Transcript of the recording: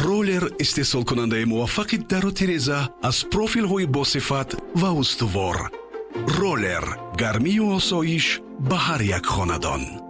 رولر استحصال کننده موفق در و تیرزه از پروفیل های باصفت و استوار. رولر، گرمی و آسایش به هر یک خاندان.